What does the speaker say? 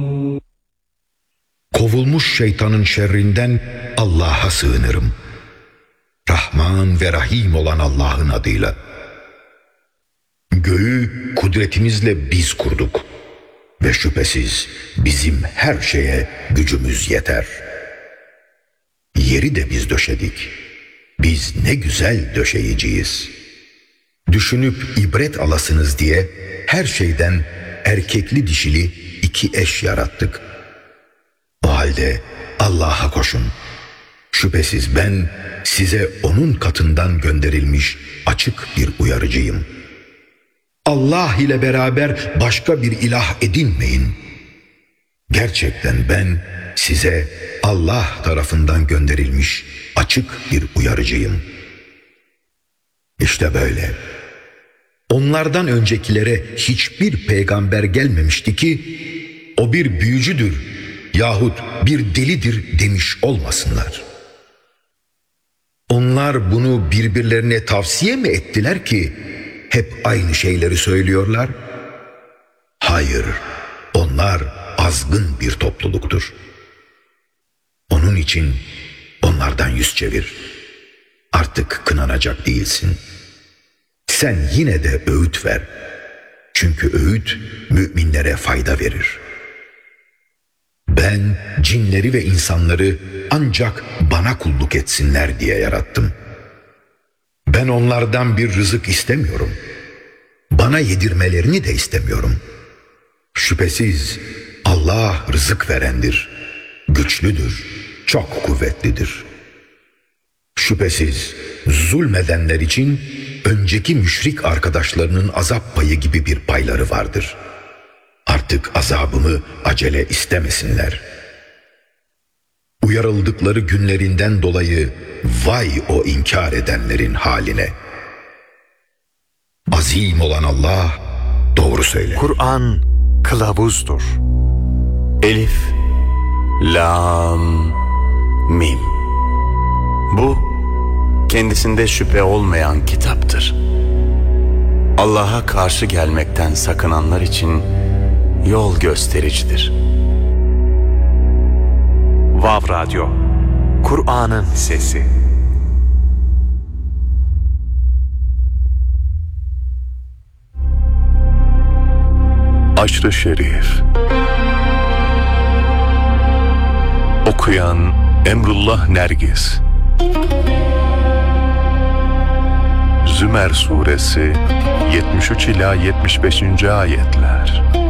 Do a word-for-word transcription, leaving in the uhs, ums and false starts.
Kovulmuş şeytanın şerrinden Allah'a sığınırım. Rahman ve Rahim olan Allah'ın adıyla. Göğü kudretimizle biz kurduk ve şüphesiz bizim her şeye gücümüz yeter. Yeri de biz döşedik. Biz ne güzel döşeyiciyiz. Düşünüp ibret alasınız diye her şeyden erkekli dişili iki eş yarattık. O halde Allah'a koşun. Şüphesiz ben size onun katından gönderilmiş açık bir uyarıcıyım. Allah ile beraber başka bir ilah edinmeyin. Gerçekten ben size Allah tarafından gönderilmiş açık bir uyarıcıyım. İşte böyle. Onlardan öncekilere hiçbir peygamber gelmemişti ki o bir büyücüdür yahut bir delidir demiş olmasınlar. Onlar bunu birbirlerine tavsiye mi ettiler ki hep aynı şeyleri söylüyorlar? Hayır, onlar azgın bir topluluktur. Onun için onlardan yüz çevir. Artık kınanacak değilsin. Sen yine de öğüt ver. Çünkü öğüt müminlere fayda verir. Ben cinleri ve insanları ancak bana kulluk etsinler diye yarattım. Ben onlardan bir rızık istemiyorum. Bana yedirmelerini de istemiyorum. Şüphesiz Allah rızık verendir, güçlüdür, çok kuvvetlidir. Şüphesiz zulmedenler için önceki müşrik arkadaşlarının azap payı gibi bir payları vardır. Artık azabımı acele istemesinler. Uyarıldıkları günlerinden dolayı vay o inkar edenlerin haline. Azim olan Allah doğru söyler. Kur'an kılavuzdur. Elif, Lam, Mim. Bu kendisinde şüphe olmayan kitaptır. Allah'a karşı gelmekten sakınanlar için yol göstericidir. Vav Radyo, Kur'an'ın sesi. Aşr-ı Şerif. Okuyan Emrullah Nergis. Zümer Suresi yetmiş üç ila yetmiş beşinci ayetler.